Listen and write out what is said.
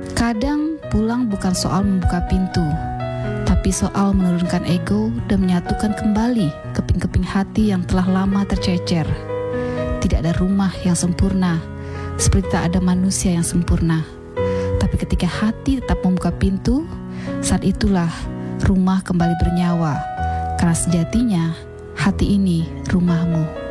Kadang pulang bukan soal membuka pintu, tapi soal menurunkan ego dan menyatukan kembali keping-keping hati yang telah lama tercecer. Tidak ada rumah yang sempurna, seperti tak ada manusia yang sempurna. Tapi ketika hati tetap membuka pintu, saat itulah rumah kembali bernyawa. Karena sejatinya hati ini rumahmu.